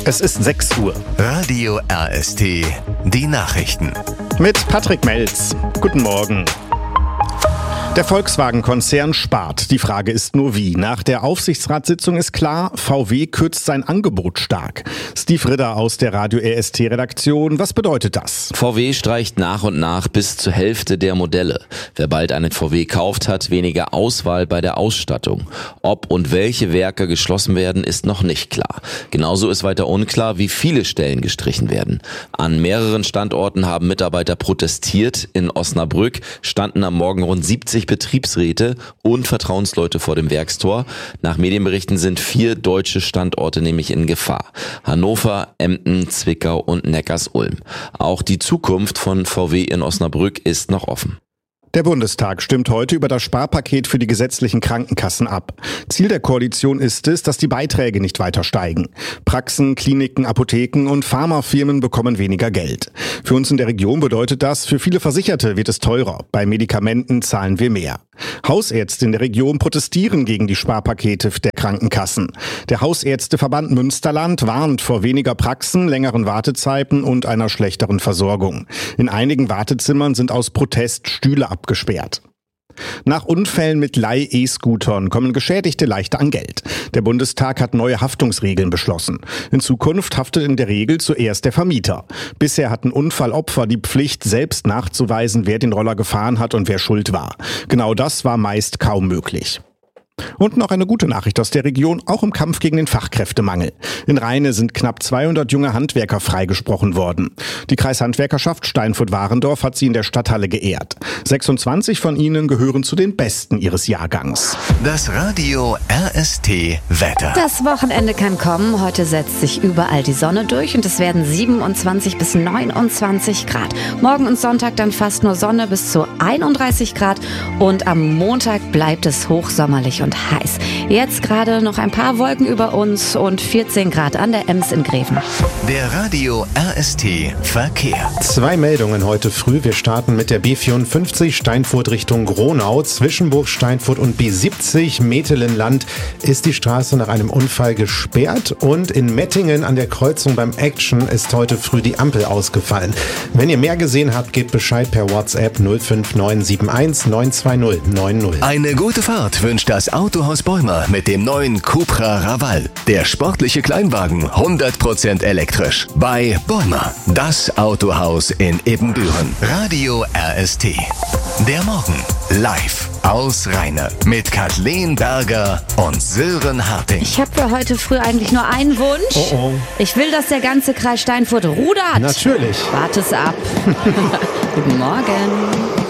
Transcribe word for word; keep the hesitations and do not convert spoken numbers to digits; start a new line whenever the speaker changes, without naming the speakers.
Es ist sechs Uhr.
Radio R S T, die Nachrichten.
Mit Patrick Melz. Guten Morgen. Der Volkswagen-Konzern spart. Die Frage ist nur wie. Nach der Aufsichtsratssitzung ist klar, V W kürzt sein Angebot stark. Steve Ritter aus der Radio R S T-Redaktion. Was bedeutet das?
V W streicht nach und nach bis zur Hälfte der Modelle. Wer bald einen V W kauft, hat weniger Auswahl bei der Ausstattung. Ob und welche Werke geschlossen werden, ist noch nicht klar. Genauso ist weiter unklar, wie viele Stellen gestrichen werden. An mehreren Standorten haben Mitarbeiter protestiert. In Osnabrück standen am Morgen rund siebzig Betriebsräte und Vertrauensleute vor dem Werkstor. Nach Medienberichten sind vier deutsche Standorte nämlich in Gefahr. Hannover, Emden, Zwickau und Neckarsulm. Auch die Zukunft von V W in Osnabrück ist noch offen.
Der Bundestag stimmt heute über das Sparpaket für die gesetzlichen Krankenkassen ab. Ziel der Koalition ist es, dass die Beiträge nicht weiter steigen. Praxen, Kliniken, Apotheken und Pharmafirmen bekommen weniger Geld. Für uns in der Region bedeutet das, für viele Versicherte wird es teurer. Bei Medikamenten zahlen wir mehr. Hausärzte in der Region protestieren gegen die Sparpakete der Krankenkassen. Der Hausärzteverband Münsterland warnt vor weniger Praxen, längeren Wartezeiten und einer schlechteren Versorgung. In einigen Wartezimmern sind aus Protest Stühle abgesperrt. Nach Unfällen mit Leih-E-Scootern kommen Geschädigte leichter an Geld. Der Bundestag hat neue Haftungsregeln beschlossen. In Zukunft haftet in der Regel zuerst der Vermieter. Bisher hatten Unfallopfer die Pflicht, selbst nachzuweisen, wer den Roller gefahren hat und wer schuld war. Genau das war meist kaum möglich. Und noch eine gute Nachricht aus der Region, auch im Kampf gegen den Fachkräftemangel. In Rheine sind knapp zweihundert junge Handwerker freigesprochen worden. Die Kreishandwerkerschaft Steinfurt-Warendorf hat sie in der Stadthalle geehrt. sechsundzwanzig von ihnen gehören zu den Besten ihres Jahrgangs.
Das Radio R S T Wetter.
Das Wochenende kann kommen. Heute setzt sich überall die Sonne durch und es werden siebenundzwanzig bis neunundzwanzig Grad. Morgen und Sonntag dann fast nur Sonne bis zu einunddreißig Grad und am Montag bleibt es hochsommerlich und heiß. Jetzt gerade noch ein paar Wolken über uns und vierzehn Grad an der Ems in Greven.
Der Radio R S T Verkehr.
Zwei Meldungen heute früh. Wir starten mit der B vierundfünfzig Steinfurt Richtung Gronau. Zwischen Burg Steinfurt und B siebzig Metelenland ist die Straße nach einem Unfall gesperrt und in Mettingen an der Kreuzung beim Action ist heute früh die Ampel ausgefallen. Wenn ihr mehr gesehen habt, gebt Bescheid per WhatsApp null fünf neun sieben eins neun zwei null neun null.
Eine gute Fahrt wünscht das Autohaus Bäumer mit dem neuen Cupra Raval. Der sportliche Kleinwagen, hundert Prozent elektrisch. Bei Bäumer, das Autohaus in Ebenbüren. Radio R S T. Der Morgen live aus Rheine mit Kathleen Berger und Sören Harting.
Ich habe für heute früh eigentlich nur einen Wunsch.
Oh oh.
Ich will, dass der ganze Kreis Steinfurt rudert.
Natürlich.
Warte es ab. Guten Morgen.